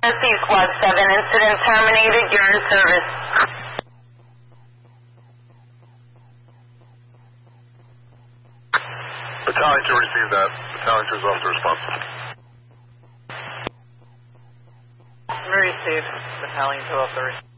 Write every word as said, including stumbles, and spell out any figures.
C Squad seven, incident terminated, you're in service. Battalion two received that. Battalion two is off to response. Received. Battalion two off the response.